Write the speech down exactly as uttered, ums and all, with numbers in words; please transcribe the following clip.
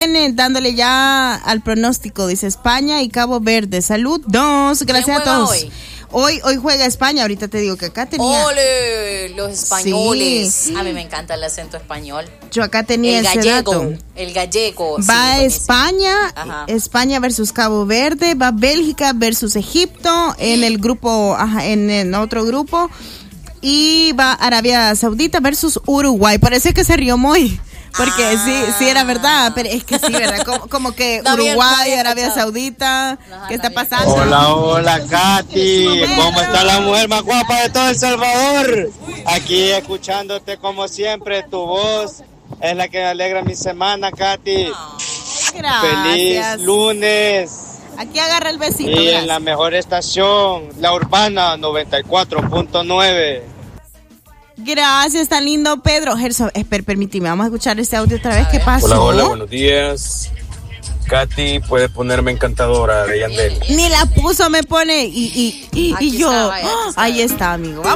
viene dándole ya al pronóstico. Dice España y Cabo Verde. Saludos. Gracias a todos. Hoy? Hoy, hoy juega España, ahorita te digo que acá tenía... ¡Ole! Los españoles. Sí. A mí me encanta el acento español. Yo acá tenía el ese gallego, dato. El gallego. Va sí, España, ajá. España versus Cabo Verde, va Bélgica versus Egipto en el grupo, ajá, en, en otro grupo, y va Arabia Saudita versus Uruguay. Parece que se rió muy. Porque ah. sí, sí era verdad, pero es que sí, ¿verdad? Como, como que no Uruguay, bien, Arabia cachado. Saudita, no, ¿qué está pasando? Hola, hola, Katy, ¿cómo está la mujer más guapa de todo El Salvador? Aquí escuchándote como siempre, tu voz es la que alegra mi semana, Katy. Oh, gracias. Feliz lunes. Aquí agarra el besito. Y gracias. en la mejor estación, La Urbana noventa y cuatro punto nueve. Gracias, tan lindo, Pedro. Gerson, espera, permíteme, vamos a escuchar este audio otra vez. ¿Qué pasó? Hola, hola, buenos días. Katy, puede ponerme encantadora de Yandel. Ni la puso, me pone. Y, y, y, y yo. Estaba, oh, ahí está, amigo. Vamos.